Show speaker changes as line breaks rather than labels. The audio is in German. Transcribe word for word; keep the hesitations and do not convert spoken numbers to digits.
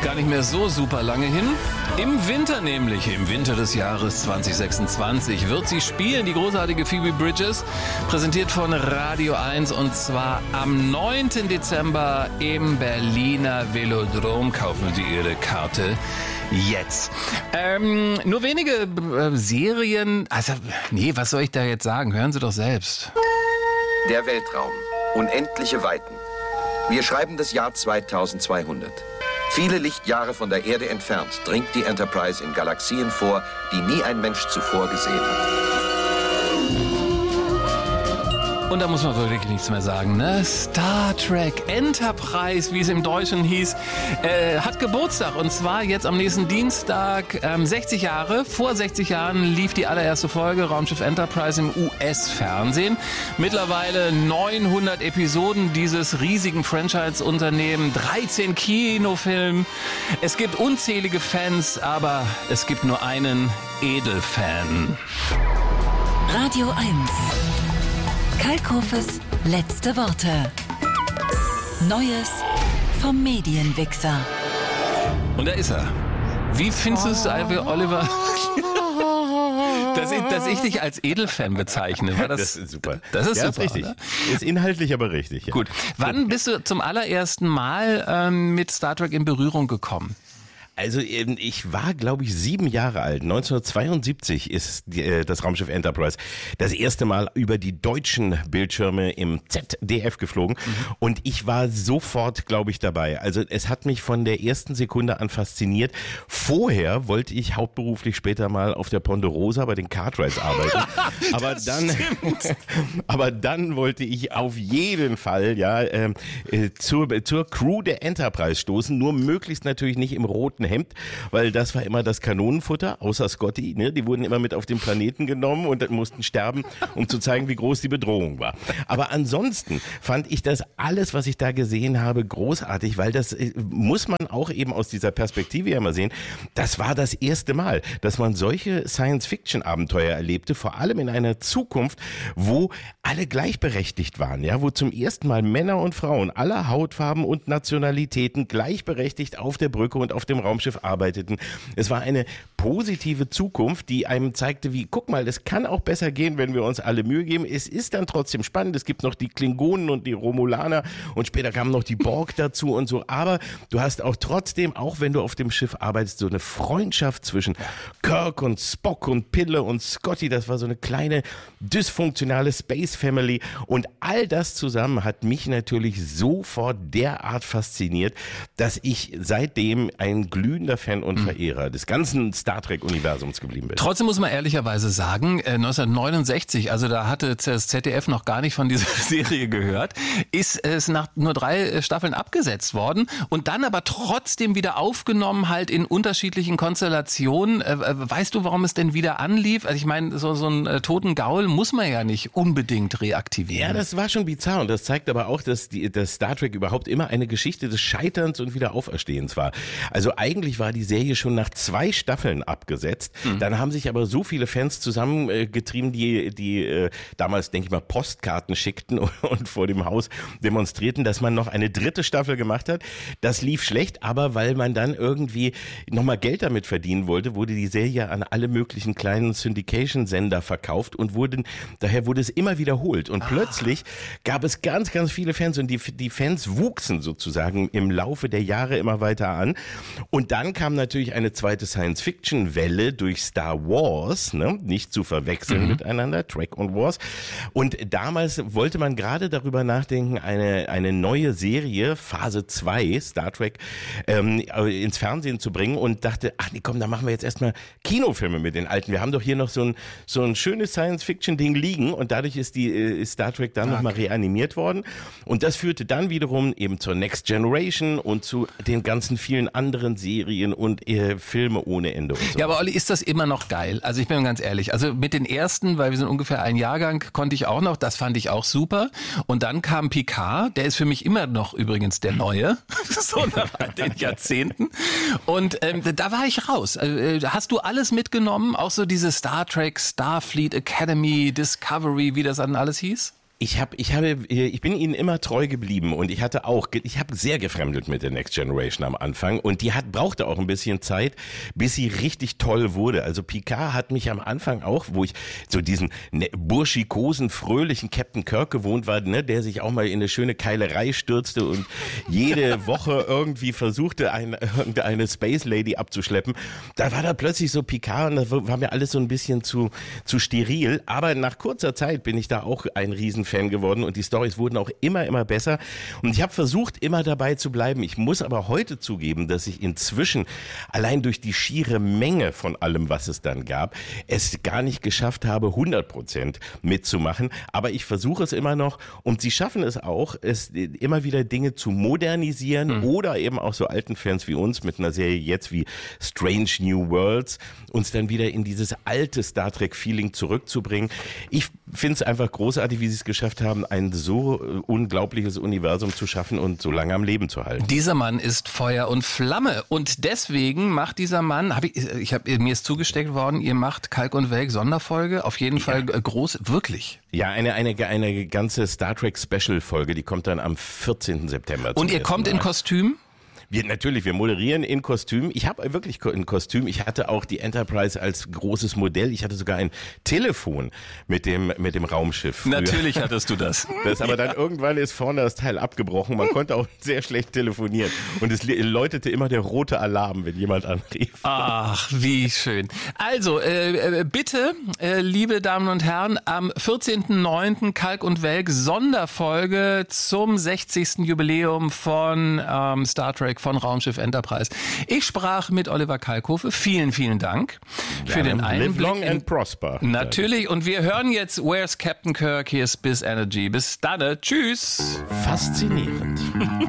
gar nicht mehr so super lange hin. Im Winter nämlich, im Winter des Jahres zwanzig sechsundzwanzig, wird sie spielen, die großartige Phoebe Bridgers, präsentiert von Radio eins, und zwar am neunten Dezember im Berliner Velodrom. Kaufen Sie Ihre Karte jetzt. Ähm, nur wenige äh, Serien, also nee, was soll ich da jetzt sagen? Hören Sie doch selbst.
Der Weltraum. Unendliche Weiten. Wir schreiben das Jahr zweitausendzweihundert. Viele Lichtjahre von der Erde entfernt dringt die Enterprise in Galaxien vor, die nie ein Mensch zuvor gesehen hat.
Und da muss man wirklich nichts mehr sagen, ne? Star Trek Enterprise, wie es im Deutschen hieß, äh, hat Geburtstag. Und zwar jetzt am nächsten Dienstag, ähm, sechzig Jahre. Vor sechzig Jahren lief die allererste Folge Raumschiff Enterprise im U S-Fernsehen. Mittlerweile neunhundert Episoden dieses riesigen Franchise-Unternehmen, dreizehn Kinofilme. Es gibt unzählige Fans, aber es gibt nur einen Edelfan.
Radio eins. Kalkhofes letzte Worte. Neues vom Medienwichser.
Und da ist er. Wie findest du es, Oliver, dass ich, dass ich dich als Edelfan bezeichne? War das,
das ist super.
Das ist
ja,
super,
ist richtig.
Oder?
Ist inhaltlich aber richtig. Ja.
Gut. Wann bist du zum allerersten Mal ähm, mit Star Trek in Berührung gekommen?
Also ich war, glaube ich, sieben Jahre alt. neunzehnhundertzweiundsiebzig ist die, äh, das Raumschiff Enterprise das erste Mal über die deutschen Bildschirme im Z D F geflogen. Mhm. Und ich war sofort, glaube ich, dabei. Also es hat mich von der ersten Sekunde an fasziniert. Vorher wollte ich hauptberuflich später mal auf der Ponderosa bei den Cartwrights arbeiten. aber dann, aber dann wollte ich auf jeden Fall ja äh, zur, zur Crew der Enterprise stoßen. Nur möglichst natürlich nicht im roten Hemd, weil das war immer das Kanonenfutter, außer Scotty, ne? Die wurden immer mit auf den Planeten genommen und mussten sterben, um zu zeigen, wie groß die Bedrohung war. Aber ansonsten fand ich das alles, was ich da gesehen habe, großartig, weil das muss man auch eben aus dieser Perspektive ja mal sehen. Das war das erste Mal, dass man solche Science-Fiction-Abenteuer erlebte, vor allem in einer Zukunft, wo alle gleichberechtigt waren, ja, wo zum ersten Mal Männer und Frauen aller Hautfarben und Nationalitäten gleichberechtigt auf der Brücke und auf dem Raumschiff arbeiteten. Es war eine positive Zukunft, die einem zeigte, wie, guck mal, es kann auch besser gehen, wenn wir uns alle Mühe geben. Es ist dann trotzdem spannend. Es gibt noch die Klingonen und die Romulaner und später kamen noch die Borg dazu und so. Aber du hast auch trotzdem, auch wenn du auf dem Schiff arbeitest, so eine Freundschaft zwischen Kirk und Spock und Pille und Scotty. Das war so eine kleine dysfunktionale Space Family. Und all das zusammen hat mich natürlich sofort derart fasziniert, dass ich seitdem ein glühender Fan und Verehrer des ganzen Star Trek-Universums geblieben bin.
Trotzdem muss man ehrlicherweise sagen, neunzehnhundertneunundsechzig, also da hatte das Z D F noch gar nicht von dieser Serie gehört, ist es nach nur drei Staffeln abgesetzt worden und dann aber trotzdem wieder aufgenommen, halt in unterschiedlichen Konstellationen. Weißt du, warum es denn wieder anlief? Also ich meine, so, so einen toten Gaul muss man ja nicht unbedingt reaktivieren.
Ja, das war schon bizarr und das zeigt aber auch, dass, die, dass Star Trek überhaupt immer eine Geschichte des Scheiterns und Wiederauferstehens war. Also eigentlich war die Serie schon nach zwei Staffeln abgesetzt. Mhm. Dann haben sich aber so viele Fans zusammengetrieben, die, die äh, damals, denke ich mal, Postkarten schickten und, und vor dem Haus demonstrierten, dass man noch eine dritte Staffel gemacht hat. Das lief schlecht, aber weil man dann irgendwie nochmal Geld damit verdienen wollte, wurde die Serie an alle möglichen kleinen Syndication-Sender verkauft und wurde, daher wurde es immer wiederholt. Und ah. plötzlich gab es ganz, ganz viele Fans und die, die Fans wuchsen sozusagen im Laufe der Jahre immer weiter an. Und dann kam natürlich eine zweite Science-Fiction-Welle durch Star Wars, ne? Nicht zu verwechseln mhm. miteinander, Trek und Wars. Und damals wollte man gerade darüber nachdenken, eine, eine neue Serie, Phase zwei, Star Trek, ähm, ins Fernsehen zu bringen und dachte, ach nee, komm, da machen wir jetzt erstmal Kinofilme mit den alten. Wir haben doch hier noch so ein, so ein schönes Science-Fiction-Ding liegen und dadurch ist die ist Star Trek dann okay. nochmal reanimiert worden. Und das führte dann wiederum eben zur Next Generation und zu den ganzen vielen anderen Serien und äh, Filme ohne Ende und so.
Ja, aber Olli, ist das immer noch geil? Also ich bin ganz ehrlich, also mit den ersten, weil wir sind ungefähr ein Jahrgang, konnte ich auch noch, das fand ich auch super. Und dann kam Picard, der ist für mich immer noch übrigens der Neue, so nach den Jahrzehnten. Und ähm, da war ich raus. Also, hast du alles mitgenommen? Auch so diese Star Trek, Starfleet Academy, Discovery, wie das dann alles hieß?
Ich habe, ich habe, ich bin ihnen immer treu geblieben und ich hatte auch, ich habe sehr gefremdelt mit der Next Generation am Anfang und die hat brauchte auch ein bisschen Zeit, bis sie richtig toll wurde. Also Picard hat mich am Anfang auch, wo ich so diesen ne, burschikosen, fröhlichen Captain Kirk gewohnt war, ne, der sich auch mal in eine schöne Keilerei stürzte und jede Woche irgendwie versuchte, eine, irgendeine Space Lady abzuschleppen. Da war da plötzlich so Picard und das war mir alles so ein bisschen zu zu steril. Aber nach kurzer Zeit bin ich da auch ein riesen Fan geworden und die Storys wurden auch immer, immer besser und ich habe versucht, immer dabei zu bleiben. Ich muss aber heute zugeben, dass ich inzwischen allein durch die schiere Menge von allem, was es dann gab, es gar nicht geschafft habe, hundert Prozent mitzumachen, aber ich versuche es immer noch und sie schaffen es auch, es immer wieder Dinge zu modernisieren mhm. oder eben auch so alten Fans wie uns mit einer Serie jetzt wie Strange New Worlds, uns dann wieder in dieses alte Star Trek-Feeling zurückzubringen. Ich finde es einfach großartig, wie sie es geschafft haben, ein so äh, unglaubliches Universum zu schaffen und so lange am Leben zu halten.
Dieser Mann ist Feuer und Flamme und deswegen macht dieser Mann, hab ich, ich hab, mir ist zugesteckt worden, ihr macht Kalk und Welk Sonderfolge, auf jeden Fall ja. groß, wirklich.
Ja, eine, eine, eine ganze Star Trek Special Folge, die kommt dann am vierzehnten September.
Und ihr kommt Mal. in Kostüm?
Wir, natürlich, wir moderieren in Kostüm. Ich habe wirklich ein Kostüm. Ich hatte auch die Enterprise als großes Modell. Ich hatte sogar ein Telefon mit dem, mit dem Raumschiff. Früher.
Natürlich hattest du das.
Das aber dann irgendwann ist vorne das Teil abgebrochen. Man konnte auch sehr schlecht telefonieren. Und es läutete immer der rote Alarm, wenn jemand anrief.
Ach, wie schön. Also, äh, bitte, äh, liebe Damen und Herren, am vierzehnten neunten Kalk und Welk Sonderfolge zum sechzigsten Jubiläum von ähm, Star Trek, von Raumschiff Enterprise. Ich sprach mit Oliver Kalkofe. Vielen, vielen Dank
ja,
für den Einblick.
Live long and prosper.
Natürlich. Und wir hören jetzt Where's Captain Kirk? Hier ist Biz Energy. Bis dann. Tschüss.
Faszinierend.